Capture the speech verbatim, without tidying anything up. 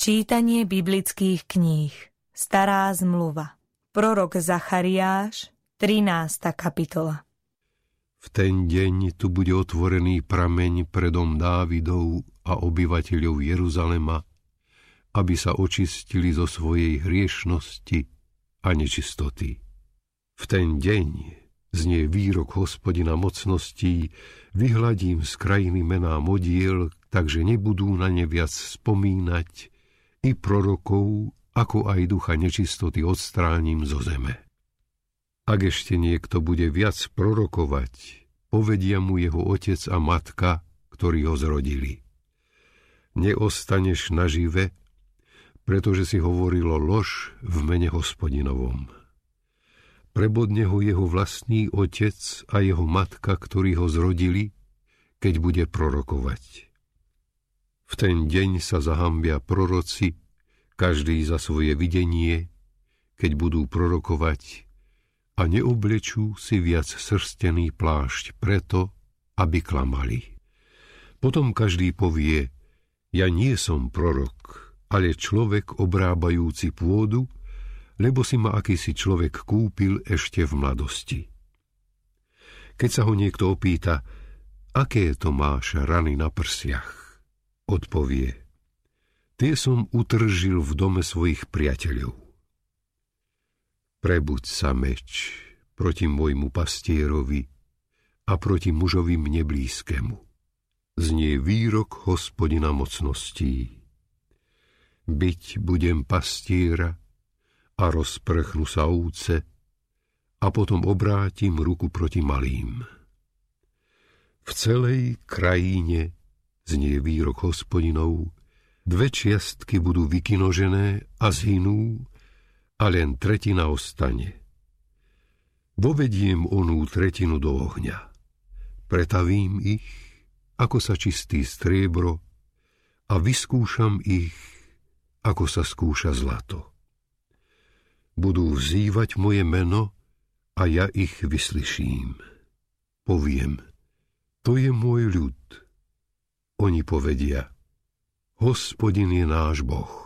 Čítanie biblických kníh. Stará zmluva. Prorok Zachariáš, trinásta kapitola. V ten deň tu bude otvorený prameň pre dom Dávidov a obyvateľov Jeruzalema, aby sa očistili zo svojej hriešnosti a nečistoty. V ten deň znie výrok Hospodina mocností: vyhladím z krajiny mená modiel, takže nebudú na ne viac spomínať, i prorokov, ako aj ducha nečistoty odstránim zo zeme. Ak ešte niekto bude viac prorokovať, povedia mu jeho otec a matka, ktorí ho zrodili: neostaneš nažive, pretože si hovorilo lož v mene Hospodinovom. Prebodne ho jeho vlastný otec a jeho matka, ktorí ho zrodili, keď bude prorokovať. V ten deň sa zahambia proroci, každý za svoje videnie, keď budú prorokovať, a neoblečú si viac srstený plášť preto, aby klamali. Potom každý povie: ja nie som prorok, ale človek obrábajúci pôdu, lebo si ma akýsi človek kúpil ešte v mladosti. Keď sa ho niekto opýta: aké to máš rany na prsiach, odpovie: tie som utržil v dome svojich priateľov. Prebuď sa, meč, proti môjmu pastierovi a proti mužovi mne blízkemu. Znie výrok Hospodina mocností: byť budem pastiera a rozprchnú sa ovce a potom obrátim ruku proti malým. V celej krajine, znie výrok Hospodinov, dve čiastky budú vykinožené a zhynú, a len tretina ostane. Vovediem onú tretinu do ohňa. Pretavím ich, ako sa čistí striebro, a vyskúšam ich, ako sa skúša zlato. Budú vzývať moje meno a ja ich vyslyším. Poviem: to je môj ľud. Oni povedia: Hospodin je náš Boh.